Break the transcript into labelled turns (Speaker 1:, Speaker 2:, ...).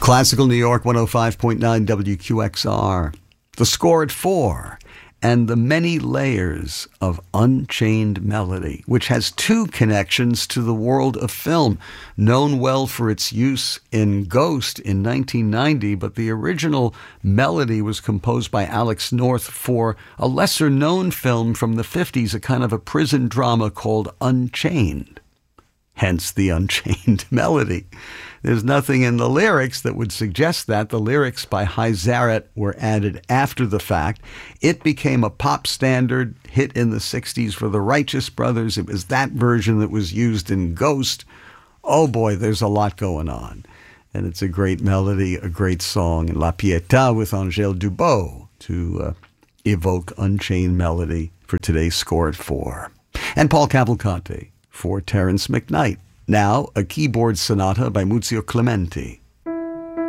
Speaker 1: Classical New York 105.9 WQXR. The Score at 4. And the many layers of Unchained Melody, which has two connections to the world of film, known well for its use in Ghost in 1990, but the original melody was composed by Alex North for a lesser-known film from the 50s, a kind of a prison drama called Unchained. Hence the Unchained Melody. There's nothing in the lyrics that would suggest that. The lyrics by Hy Zaret were added after the fact. It became a pop standard hit in the 60s for the Righteous Brothers. It was that version that was used in Ghost. Oh boy, there's a lot going on. And it's a great melody, a great song. La Pietà with Angèle Dubot to evoke Unchained Melody for today's Score at 4. And Paul Cavalcante for Terence McKnight. Now, a keyboard sonata by Muzio Clementi.